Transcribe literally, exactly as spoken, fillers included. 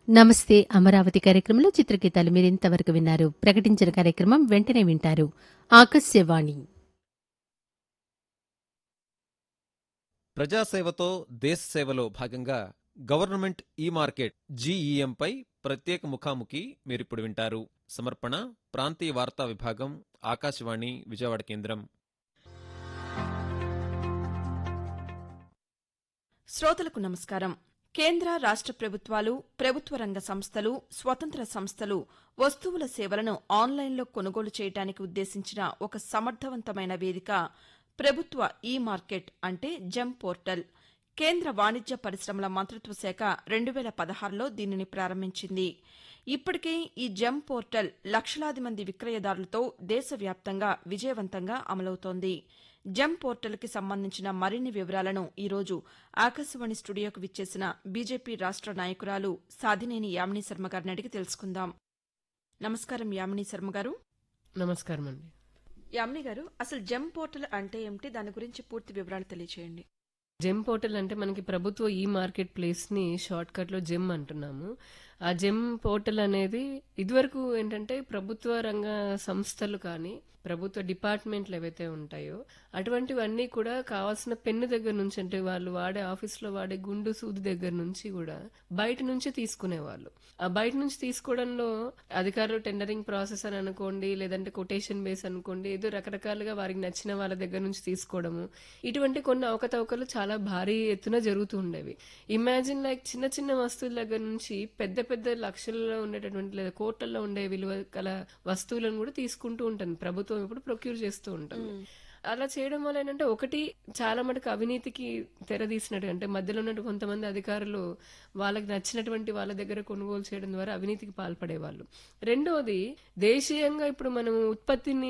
నమస్తే అమరావతి కార్యక్రమంలో చిత్రగీతాలు మీరింతవరకు విన్నారు. ప్రకటించిన కార్యక్రమం వెంటనే వింటారు. ఆకాశవాణి ప్రజాసేవతో దేశ సేవలో భాగంగా గవర్నమెంట్ ఈ మార్కెట్ జీఈఎంపై ప్రత్యేక ముఖాముఖి మీరిప్పుడు వింటారు. సమర్పణ ప్రాంతీయ వార్తా విభాగం, ఆకాశవాణి విజయవాడ కేంద్రం. శ్రోతలకు నమస్కారం. కేంద్ర రాష్ట్ర ప్రభుత్వాలు, ప్రభుత్వ రంగ సంస్థలు, స్వతంత్ర సంస్థలు వస్తువుల సేవలను ఆన్లైన్లో కొనుగోలు చేయడానికి ఉద్దేశించిన ఒక సమర్థవంతమైన వేదిక ప్రభుత్వ ఈ మార్కెట్ అంటే జెమ్ పోర్టల్. కేంద్ర వాణిజ్య పరిశ్రమల మంత్రిత్వ శాఖ రెండు వేల పదహారులో దీనిని ప్రారంభించింది. ఇప్పటికే ఈ జెమ్ పోర్టల్ లక్షలాది మంది విక్రయదారులతో దేశవ్యాప్తంగా విజయవంతంగా అమలవుతోంది. జెమ్ పోర్టల్కి సంబంధించిన మరిన్ని వివరాలను ఈరోజు ఆకాశవాణి స్టూడియోకు విచ్చేసిన బీజేపీ రాష్ట్ర నాయకురాలు సాధినేని యామినీ శర్మ గారిని అడిగి తెలుసుకుందాం. నమస్కారం యామినీ శర్మ గారు. నమస్కారం అండి. యామినీ గారు, అసలు జెమ్ పోర్టల్ అంటే ఏమిటి, దాని గురించి పూర్తి వివరాలు తెలియచేయండి. జెమ్ పోర్టల్ అంటే మనకి ప్రభుత్వ ఈ మార్కెట్ ప్లేస్ ని షార్ట్ కట్ లో జెమ్ అంటున్నాము. ఆ జెమ్ పోర్టల్ అనేది ఇదివరకు ఏంటంటే ప్రభుత్వ రంగ సంస్థలు కానీ ప్రభుత్వ డిపార్ట్మెంట్లు ఏవైతే ఉంటాయో అటువంటివన్నీ కూడా కావాల్సిన పెన్ను దగ్గర నుంచి, అంటే వాళ్ళు వాడే ఆఫీస్లో వాడే గుండు సూది దగ్గర నుంచి కూడా బయట నుంచి తీసుకునేవాళ్ళు. ఆ బయట నుంచి తీసుకోవడంలో అధికారులు టెండరింగ్ ప్రాసెస్ అని అనుకోండి, లేదంటే కొటేషన్ బేస్ అనుకోండి, ఏదో రకరకాలుగా వారికి నచ్చిన వాళ్ళ దగ్గర నుంచి తీసుకోవడము, ఇటువంటి కొన్ని అవకతవకలు చాలా భారీ ఎత్తున జరుగుతూ ఉండేవి. ఇమాజిన్ లైక్ చిన్న చిన్న వస్తువుల దగ్గర నుంచి పెద్ద పెద్ద లక్షల్లో ఉండేటటువంటి లేదా కోట్లలో ఉండే విలువ గల వస్తువులను కూడా తీసుకుంటూ ఉంటుంది ప్రభుత్వం, ఇప్పుడు ప్రొక్యూర్ చేస్తూ ఉంటుంది. అలా చేయడం వల్ల ఏంటంటే ఒకటి చాలా మటుకు అవినీతికి తెరదీసినట్టు, అంటే మధ్యలో ఉన్నట్టు కొంతమంది అధికారులు వాళ్ళకి నచ్చినటువంటి వాళ్ళ దగ్గర కొనుగోలు చేయడం ద్వారా అవినీతికి పాల్పడేవాళ్ళు. రెండోది, దేశీయంగా ఇప్పుడు మనం ఉత్పత్తిని